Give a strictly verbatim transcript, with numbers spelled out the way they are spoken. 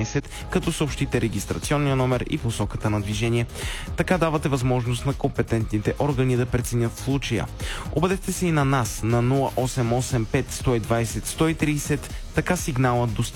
дванайсет, като съобщите регистрационния номер и посоката на движение. Така давате възможност на компетентните органи да преценят случая. Обадете се и на нас на нула осем осем пет едно двайсет сто и трийсет, така сигналът достига